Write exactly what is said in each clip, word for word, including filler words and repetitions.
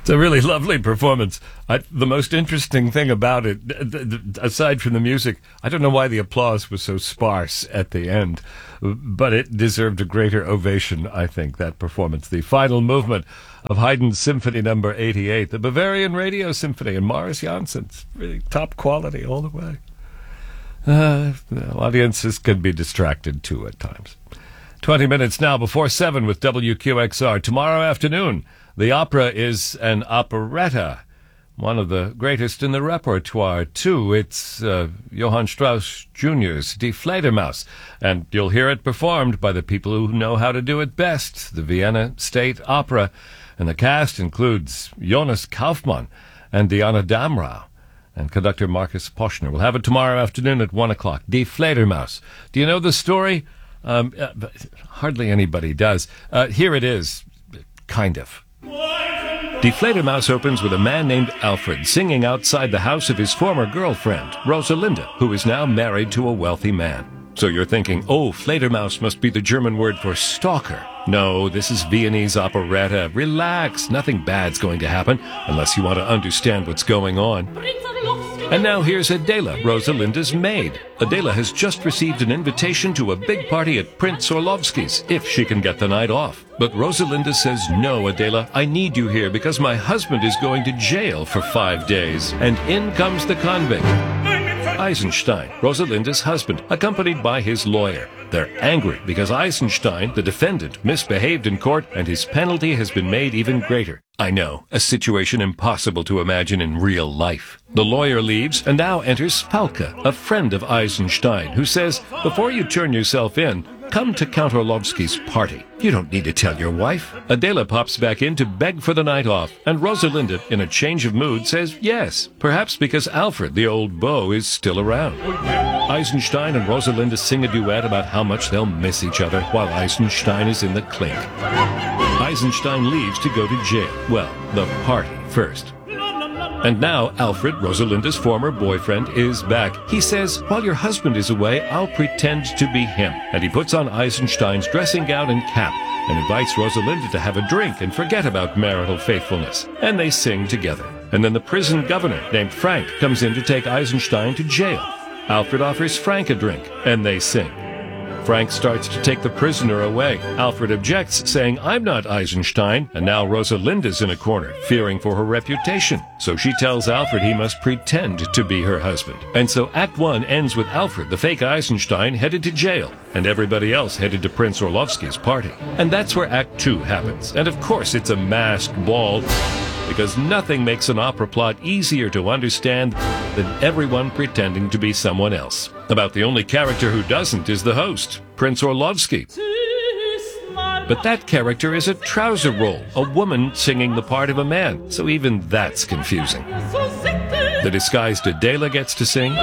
It's a really lovely performance. I, the most interesting thing about it, aside from the music, I don't know why the applause was so sparse at the end, but it deserved a greater ovation, I think, that performance. The final movement of Haydn's Symphony Number eighty-eight, the Bavarian Radio Symphony, and Morris Janssens. Really top quality all the way. Uh, audiences can be distracted, too, at times. Twenty minutes now before seven with W Q X R. Tomorrow afternoon, the opera is an operetta, one of the greatest in the repertoire, too. It's uh, Johann Strauss Junior's Die Fledermaus, and you'll hear it performed by the people who know how to do it best, the Vienna State Opera. And the cast includes Jonas Kaufmann and Diana Damrau and conductor Marcus Poschner. We'll have it tomorrow afternoon at one o'clock. Die Fledermaus. Do you know the story? Um, uh, hardly anybody does. Uh, here it is, kind of. Die Fledermaus opens with a man named Alfred singing outside the house of his former girlfriend, Rosalinda, who is now married to a wealthy man. So you're thinking, oh, Fledermaus must be the German word for stalker. No, this is Viennese operetta. Relax, nothing bad's going to happen, unless you want to understand what's going on. And now here's Adela, Rosalinda's maid. Adela has just received an invitation to a big party at Prince Orlovsky's, if she can get the night off. But Rosalinda says, no, Adela, I need you here because my husband is going to jail for five days. And in comes the convict, Eisenstein, Rosalinda's husband, accompanied by his lawyer. They're angry because Eisenstein, the defendant, misbehaved in court and his penalty has been made even greater. I know, a situation impossible to imagine in real life. The lawyer leaves, and now enters Falke, a friend of Eisenstein, who says, before you turn yourself in, come to Count Orlovsky's party. You don't need to tell your wife. Adela pops back in to beg for the night off, and Rosalinda, in a change of mood, says yes, perhaps because Alfred, the old beau, is still around. Eisenstein and Rosalinda sing a duet about how much they'll miss each other while Eisenstein is in the clink. Eisenstein leaves to go to jail. Well, the party first. And now Alfred, Rosalinda's former boyfriend, is back. He says, while your husband is away, I'll pretend to be him. And he puts on Eisenstein's dressing gown and cap and invites Rosalinda to have a drink and forget about marital faithfulness. And they sing together. And then the prison governor, named Frank, comes in to take Eisenstein to jail. Alfred offers Frank a drink, and they sing. Frank starts to take the prisoner away. Alfred objects, saying, I'm not Eisenstein. And now Rosalinda's in a corner, fearing for her reputation. So she tells Alfred he must pretend to be her husband. And so Act One ends with Alfred, the fake Eisenstein, headed to jail, and everybody else headed to Prince Orlovsky's party. And that's where Act Two happens. And of course it's a masked ball, because nothing makes an opera plot easier to understand than everyone pretending to be someone else. About the only character who doesn't is the host, Prince Orlovsky. But that character is a trouser role, a woman singing the part of a man, so even that's confusing. The disguised Adela gets to sing.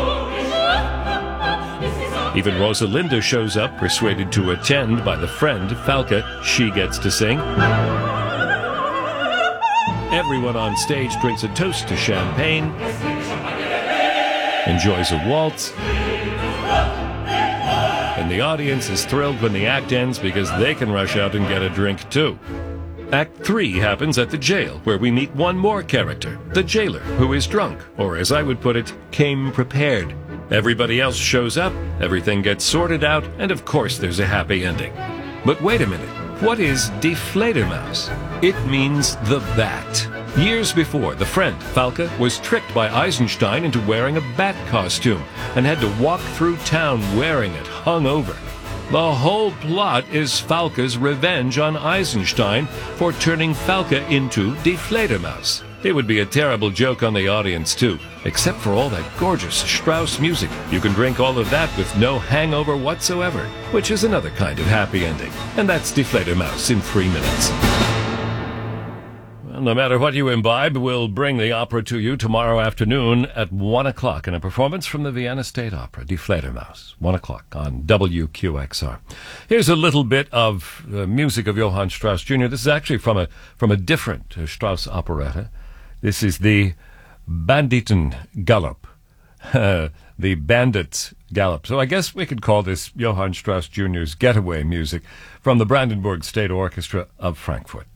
Even Rosalinda shows up, persuaded to attend by the friend, Falke. She gets to sing. Everyone on stage drinks a toast to champagne, enjoys a waltz, and the audience is thrilled when the act ends because they can rush out and get a drink too. Act three happens at the jail, where we meet one more character, the jailer, who is drunk, or as I would put it, came prepared. Everybody else shows up, everything gets sorted out, and of course there's a happy ending. But wait a minute. What is Die Fledermaus? It means the bat. Years before, the friend, Falke, was tricked by Eisenstein into wearing a bat costume and had to walk through town wearing it, hung over. The whole plot is Falke's revenge on Eisenstein for turning Falke into Die Fledermaus. It would be a terrible joke on the audience, too, except for all that gorgeous Strauss music. You can drink all of that with no hangover whatsoever, which is another kind of happy ending. And that's Die Fledermaus in three minutes. Well, no matter what you imbibe, we'll bring the opera to you tomorrow afternoon at one o'clock in a performance from the Vienna State Opera, Die Fledermaus, one o'clock on W Q X R. Here's a little bit of uh, music of Johann Strauss Junior This is actually from a, from a different uh, Strauss operetta. This is the Banditen Gallop, uh, the Bandits Gallop. So I guess we could call this Johann Strauss Junior's getaway music from the Brandenburg State Orchestra of Frankfurt.